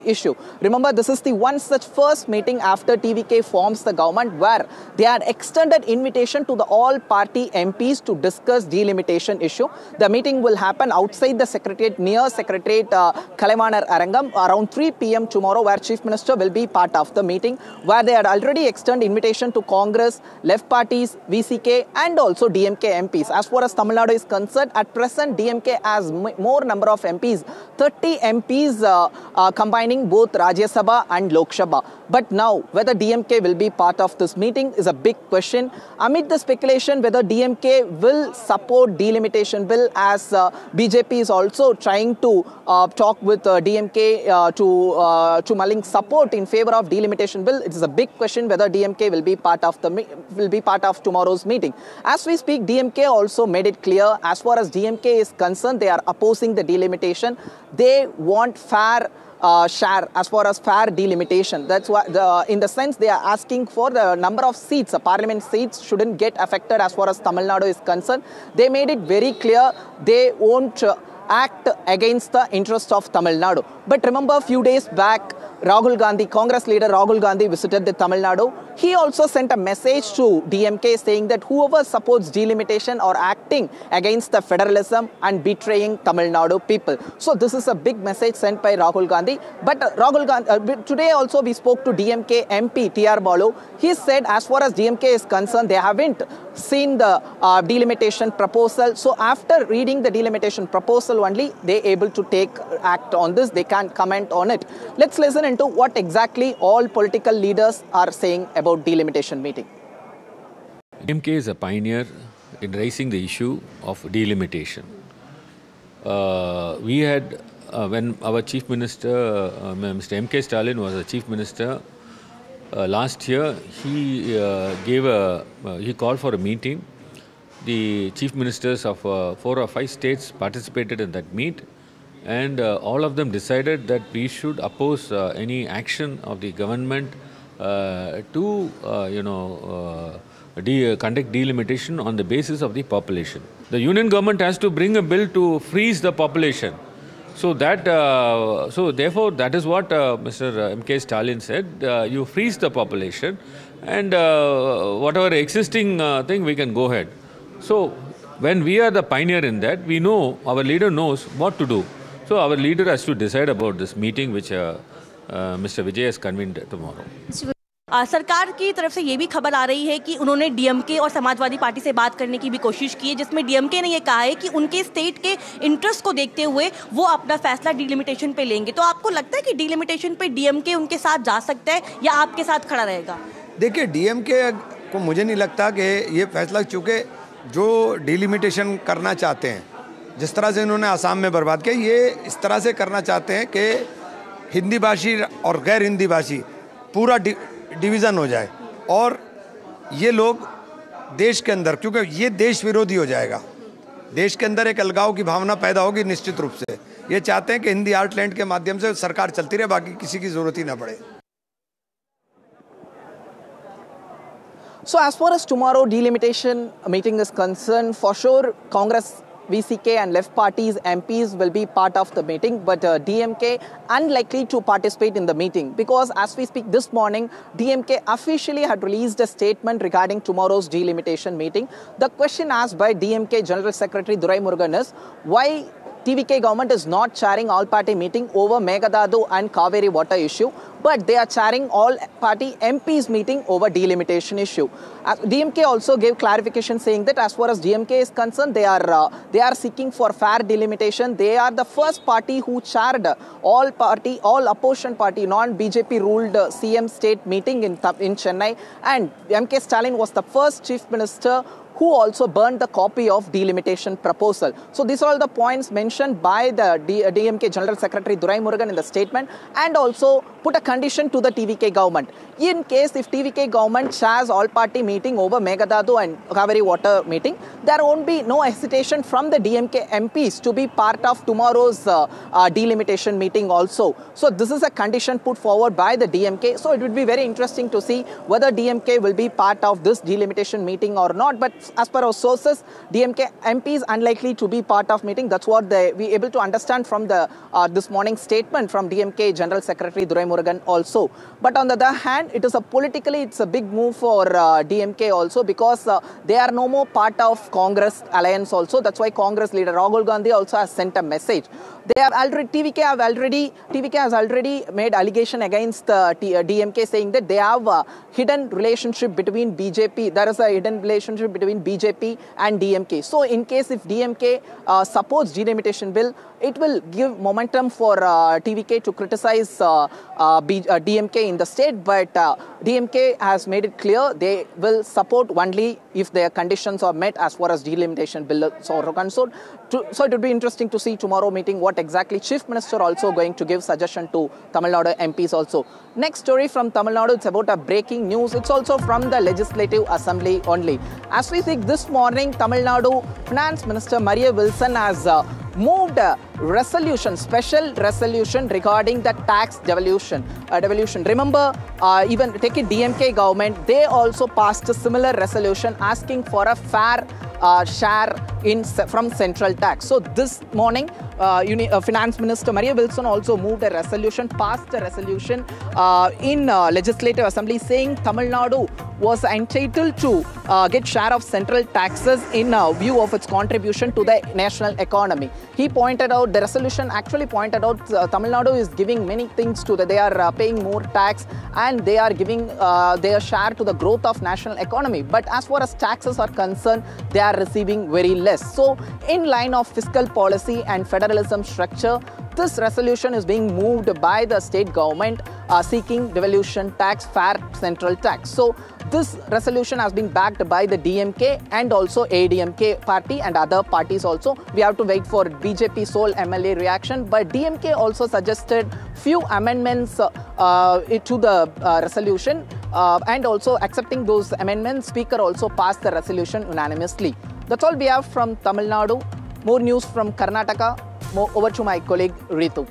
issue. Remember, this is the one such first meeting after TVK forms the government where they had extended invitation to the all-party MPs to discuss delimitation issue. The meeting will happen outside the Secretariat, near Secretariat Kalaivanar Arangam around 3 p.m. tomorrow, where Chief Minister will be part of the meeting, where they had already extended invitation to Congress, left parties, VCK and also DMK MPs. As far as Tamil Nadu is concerned, at present DMK has more number of MPs, 30 MPs combining both Rajya Sabha and Lok Sabha. But now, whether DMK will be part of this meeting is a big question. Amid the speculation whether DMK will support delimitation bill, as BJP is also trying to talk with DMK to mulling support in favor of delimitation bill, it is a big question whether DMK will be part of tomorrow's meeting. As we speak, DMK also made it clear, as far as DMK is concerned, they are opposing the delimitation. They want fair share as far as fair delimitation. That's why, in the sense, they are asking for the number of seats, parliament seats shouldn't get affected as far as Tamil Nadu is concerned. They made it very clear they won't act against the interest of Tamil Nadu. But remember, a few days back, Rahul Gandhi, Congress leader Rahul Gandhi visited the Tamil Nadu. He also sent a message to DMK saying that whoever supports delimitation or acting against the federalism and betraying Tamil Nadu people. So this is a big message sent by Rahul Gandhi. But Rahul Gandhi, today also we spoke to DMK MP TR Balu. He said as far as DMK is concerned, they haven't seen the delimitation proposal. So after reading the delimitation proposal only, they able to take act on this. They can't comment on it. Let's listen into what exactly all political leaders are saying about delimitation meeting. DMK is a pioneer in raising the issue of delimitation. We had, when our Chief Minister, Mr. M.K. Stalin was the Chief Minister, last year, he called for a meeting. The Chief Ministers of 4 or 5 states participated in that meet, and all of them decided that we should oppose any action of the government to conduct delimitation on the basis of the population. The union government has to bring a bill to freeze the population. So therefore, that is what Mr. M.K. Stalin said. You freeze the population, and whatever existing thing, we can go ahead. So when we are the pioneer in that, we know, our leader knows what to do. So our leader has to decide about this meeting which Mr. Vijay has convened tomorrow. सरकार की तरफ से ये भी खबर आ रही है कि उन्होंने डीएमके और समाजवादी पार्टी से बात करने की भी कोशिश की है, जिसमें डीएमके ने ये कहा है कि उनके स्टेट के इंटरेस्ट को देखते हुए वो अपना फैसला डिलिमिटेशन पे लेंगे. तो आपको लगता है कि डिलिमिटेशन पे डीएमके उनके साथ जा सकता है या आपके साथ खड़ा रहेगा? देखिए, डीएमके को मुझे नहीं लगता कि ये फैसला, चूँकि जो डिलिमिटेशन करना चाहते हैं, जिस तरह से इन्होंने आसाम में बर्बाद किया, ये इस तरह से करना चाहते हैं कि हिंदी भाषी और गैर हिंदी भाषी पूरा डिवीज़न हो जाए, और ये लोग देश के अंदर, क्योंकि ये देश विरोधी हो जाएगा, देश के अंदर एक अलगाव की भावना पैदा होगी निश्चित रूप से. ये चाहते हैं कि हिंदी आर्टलैंड के माध्यम से सरकार चलती रहे, बाकी किसी की ज़रूरत ही ना पड़े. So as far as tomorrow delimitation meeting is concerned, for sure Congress, VCK and left parties MPs will be part of the meeting, but DMK unlikely to participate in the meeting, because as we speak this morning, DMK officially had released a statement regarding tomorrow's delimitation meeting. The question asked by DMK General Secretary Duraimurugan is why TVK government is not chairing all-party meeting over Meghdadu and Kaveri water issue, but they are chairing all-party MPs meeting over delimitation issue. DMK also gave clarification saying that as far as DMK is concerned, they are seeking for fair delimitation. They are the first party who chaired all opposition party, non-BJP ruled CM state meeting in Chennai, and MK Stalin was the first chief minister who also burned the copy of delimitation proposal. So these are all the points mentioned by the DMK General Secretary Duraimurugan in the statement, and also put a condition to the TVK government. In case if TVK government chairs all-party meeting over Meghdadu and Kaveri water meeting, there won't be no hesitation from the DMK MPs to be part of tomorrow's delimitation meeting also. So this is a condition put forward by the DMK. So it would be very interesting to see whether DMK will be part of this delimitation meeting or not. But as per our sources, DMK MP is unlikely to be part of meeting. That's what we able to understand from the this morning's statement from DMK General Secretary Duraimurugan also. But on the other hand, it's a big move for DMK also, because they are no more part of Congress alliance also. That's why Congress leader Rahul Gandhi also has sent a message. TVK has already made allegation against DMK, saying that they have a hidden relationship between BJP. There is a hidden relationship between BJP and DMK. So in case if DMK supports delimitation bill, it will give momentum for TVK to criticize DMK in the state. But DMK has made it clear they will support only if their conditions are met as far as delimitation bill is concerned. So it would be interesting to see tomorrow meeting what exactly Chief Minister also going to give suggestion to Tamil Nadu MPs also. Next story from Tamil Nadu, it's about a breaking news. It's also from the Legislative Assembly only. As we see this morning, Tamil Nadu Finance Minister Maria Wilson has moved a resolution, special resolution regarding the tax devolution. Remember, even take a DMK government, they also passed a similar resolution asking for a fair share from central tax. So this morning, Finance Minister Maria Wilson also moved a resolution, passed a resolution in Legislative Assembly saying Tamil Nadu was entitled to get share of central taxes in view of its contribution to the national economy. He pointed out, the resolution actually pointed out, Tamil Nadu is giving many things to they are paying more tax and they are giving their share to the growth of national economy. But as far as taxes are concerned, they are receiving very less. So in line of fiscal policy and federalism structure, this resolution is being moved by the state government seeking devolution tax, fair central tax. So this resolution has been backed by the DMK and also ADMK party and other parties also. We have to wait for BJP sole MLA reaction, but DMK also suggested few amendments to the resolution and also accepting those amendments, Speaker also passed the resolution unanimously. That's all we have from Tamil Nadu. More news from Karnataka. Over to my colleague Ritu.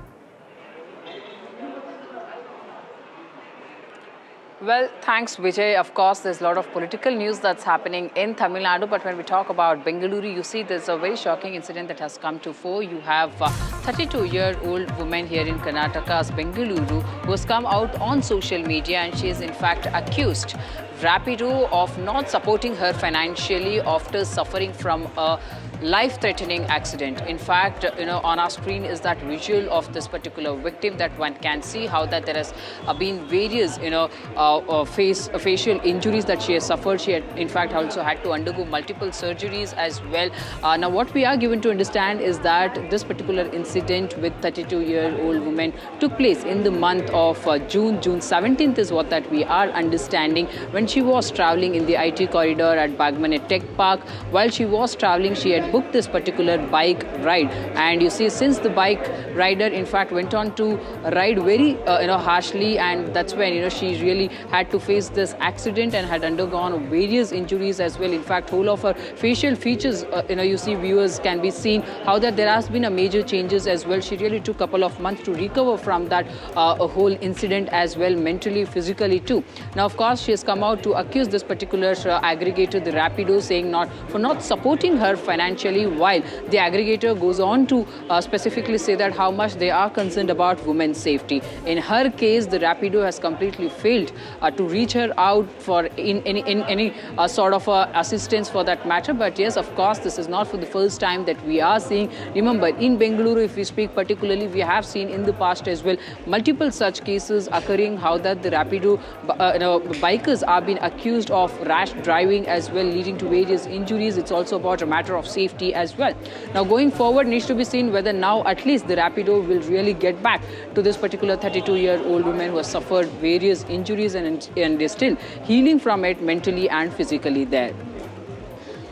Well, thanks, Vijay. Of course, there's a lot of political news that's happening in Tamil Nadu. But when we talk about Bengaluru, you see there's a very shocking incident that has come to fore. You have a 32-year-old woman here in Karnataka's Bengaluru who has come out on social media, and she is in fact accused Rapido of not supporting her financially after suffering from a life-threatening accident. In fact, on our screen is that visual of this particular victim that one can see how that there has been various, facial injuries that she has suffered. She had, in fact, also had to undergo multiple surgeries as well. Now, what we are given to understand is that this particular incident with 32-year-old woman took place in the month of June 17th is what that we are understanding, when she was traveling in the IT corridor at Bagmane Tech Park. While she was traveling, she had booked this particular bike ride, and you see, since the bike rider in fact went on to ride very harshly, and that's when she really had to face this accident and had undergone various injuries as well. In fact, whole of her facial features, you see, viewers can be seen how that there has been a major changes as well. She really took a couple of months to recover from that whole incident as well, mentally, physically too. Now, of course, she has come out to accuse this particular aggregator, the Rapido, saying for not supporting her financially, while the aggregator goes on to specifically say that how much they are concerned about women's safety. In her case, the Rapido has completely failed to reach her out for any sort of assistance for that matter. But yes, of course, this is not for the first time that we are seeing. Remember, in Bengaluru, if we speak particularly, we have seen in the past as well multiple such cases occurring, how that the Rapido bikers are being accused of rash driving as well, leading to various injuries. It's also about a matter of safety as well. Now, going forward, needs to be seen whether now at least the Rapido will really get back to this particular 32-year-old woman who has suffered various injuries and is still healing from it mentally and physically there.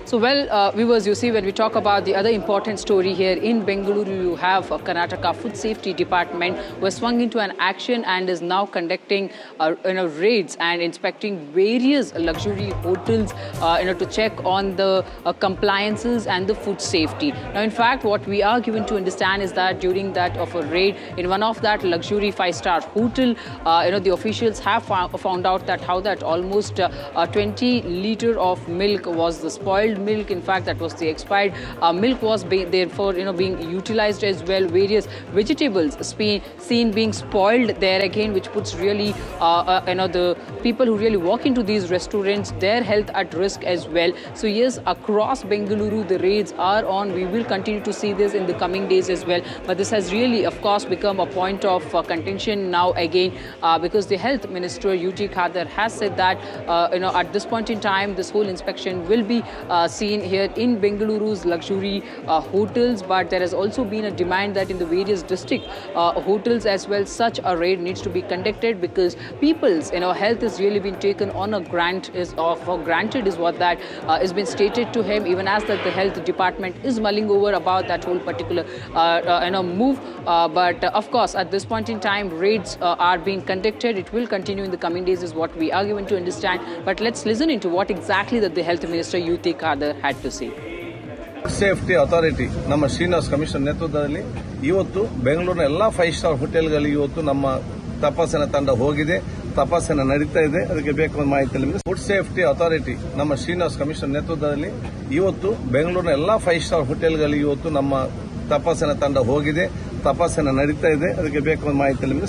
So, well, viewers, you see, when we talk about the other important story here in Bengaluru, you have Karnataka Food Safety Department who has swung into an action and is now conducting raids and inspecting various luxury hotels to check on the compliances and the food safety. Now, in fact, what we are given to understand is that during that of a raid in one of that luxury 5-star hotel, the officials have found out that how that almost 20 liter of milk was the spoiled milk. In fact, that was the expired milk was therefore being utilized as well. Various vegetables seen being spoiled there again, which puts really the people who really walk into these restaurants, their health at risk as well. So yes, across Bengaluru the raids are on. We will continue to see this in the coming days as well. But this has really, of course, become a point of contention now again because the Health Minister UT Khadar has said that at this point in time this whole inspection will be seen here in Bengaluru's luxury hotels, but there has also been a demand that in the various district hotels as well such a raid needs to be conducted because people's health has really been taken on for granted is what that has been stated to him, even as that the health department is mulling over about that whole particular move. But of course at this point in time raids are being conducted. It will continue in the coming days is what we are given to understand. But let's listen into what exactly that the Health Minister UT Khadar had to say. Safety authority ನಮ್ಮ Srinivas commissioner ನೇತೃತ್ವದಲ್ಲಿ ಇವತ್ತು ಬೆಂಗಳೂರಿನ ಎಲ್ಲ 5-ಸ್ಟಾರ್ ಹೋಟೆಲ್ಗಳಿಗೆ ಇವತ್ತು ನಮ್ಮ ತಪಾಸಣಾ ತಂಡ ಹೋಗಿದೆ. ತಪಾಸಣೆ ನಡೀತಾ ಇದೆ. ಅದಕ್ಕೆ ಬೇಕಾದ ಮಾಹಿತಿ ನಿಮಗೆ ಫುಡ್ ಸೇಫ್ಟಿ ಅಥಾರಿಟಿ ನಮ್ಮ ಶ್ರೀನಿವಾಸ್ ಕಮಿಷನರ್ ನೇತೃತ್ವದಲ್ಲಿ ಇವತ್ತು ಬೆಂಗಳೂರಿನ ಎಲ್ಲ 5-ಸ್ಟಾರ್ ಹೋಟೆಲ್ಗಳಿಗೆ ಇವತ್ತು ನಮ್ಮ ತಪಾಸಣಾ ತಂಡ ಹೋಗಿದೆ. ತಪಾಸಣೆ ನಡೀತಾ ಇದೆ. ಅದಕ್ಕೆ ಬೇಕಾದ ಮಾಹಿತಿ ನಿಮಗೆ.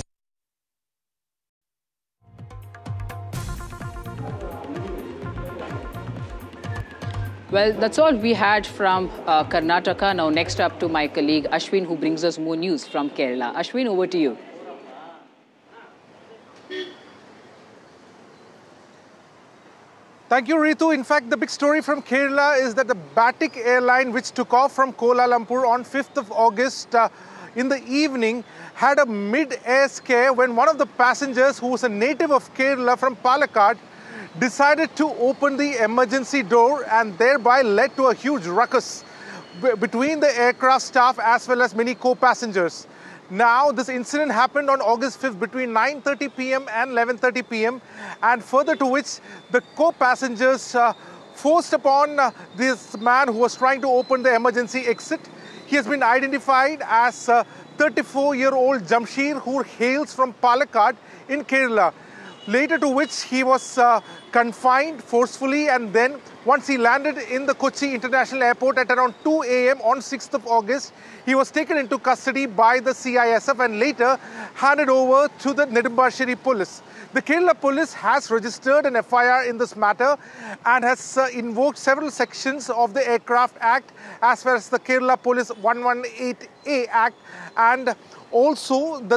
Well, that's all we had from Karnataka. Now, next up to my colleague Ashwin, who brings us more news from Kerala. Ashwin, over to you. Thank you, Ritu. In fact, the big story from Kerala is that the Batik airline, which took off from Kuala Lumpur on 5th of August in the evening, had a mid-air scare when one of the passengers, who was a native of Kerala from Palakkad, decided to open the emergency door and thereby led to a huge ruckus between the aircraft staff as well as many co-passengers. Now, this incident happened on August 5th between 9:30 p.m. and 11:30 p.m. and further to which the co-passengers forced upon this man who was trying to open the emergency exit. He has been identified as 34-year-old Jamshir, who hails from Palakkad in Kerala. Later to which he was confined forcefully, and then once he landed in the Kochi International Airport at around 2 a.m. on 6th of August, he was taken into custody by the CISF and later handed over to the Nedumbasheri police. The Kerala police has registered an FIR in this matter and has invoked several sections of the Aircraft Act as well as the Kerala Police 118A Act and also the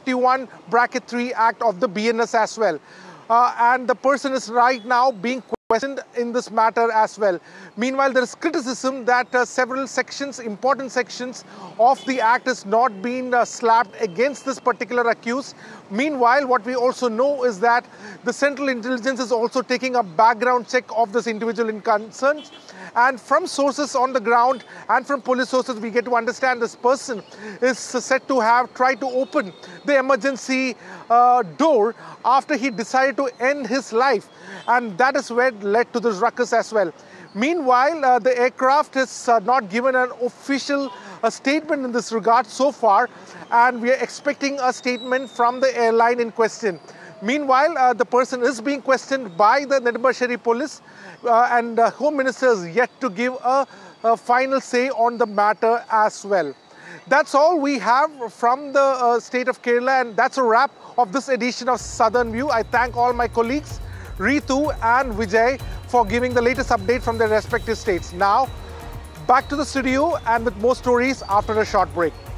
351(3) Act of the BNS as well. And the person is right now being questioned in this matter as well. Meanwhile, there is criticism that several sections, important sections of the act has not been slapped against this particular accused. Meanwhile, what we also know is that the Central Intelligence is also taking a background check of this individual in concern. And from sources on the ground and from police sources, we get to understand this person is said to have tried to open the emergency door after he decided to end his life. And that is where it led to this ruckus as well. Meanwhile, the aircraft has not given an official statement in this regard so far, and we are expecting a statement from the airline in question. Meanwhile, the person is being questioned by the Nedumbasheri police and Home Minister is yet to give a final say on the matter as well. That's all we have from the state of Kerala, and that's a wrap of this edition of Southern View. I thank all my colleagues, Ritu and Vijay, for giving the latest update from their respective states. Now, back to the studio and with more stories after a short break.